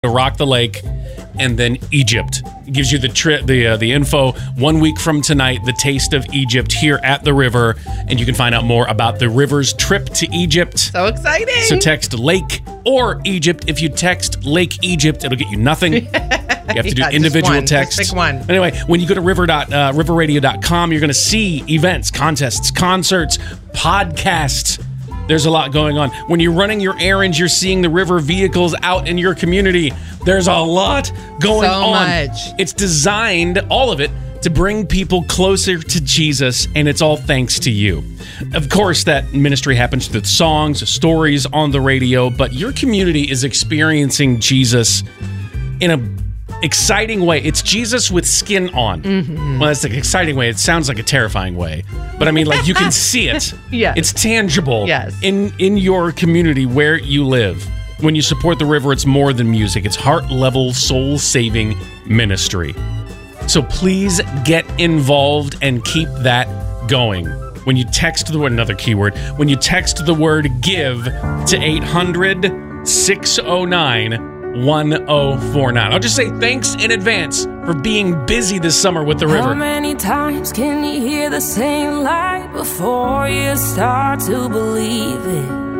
Rock the Lake, and then Egypt. It gives you the info 1 week from tonight, the taste of Egypt here at the river, and you can find out more about the river's trip to Egypt. So exciting. So text Lake or Egypt. If you text Lake Egypt, it'll get you nothing. You have to do individual texts. Just pick one. Anyway, when you go to riverradio.com, you're going to see events, contests, concerts, podcasts. There's a lot going on. When you're running your errands, you're seeing the river vehicles out in your community. There's a lot going on. Much. It's designed, all of it, to bring people closer to Jesus, and it's all thanks to you. Of course, that ministry happens through songs, stories on the radio, but your community is experiencing Jesus in a exciting way. It's Jesus with skin on. Mm-hmm. Well, that's an exciting way. It sounds like a terrifying way. But I mean, like, you can see it. Yes. It's tangible. Yes. In your community where you live. When you support the river, it's more than music. It's heart-level, soul-saving ministry. So please get involved and keep that going. When you text another keyword, when you text the word GIVE to 800-609-1049. I'll just say thanks in advance for being busy this summer with the river. How many times can you hear the same lie before you start to believe it?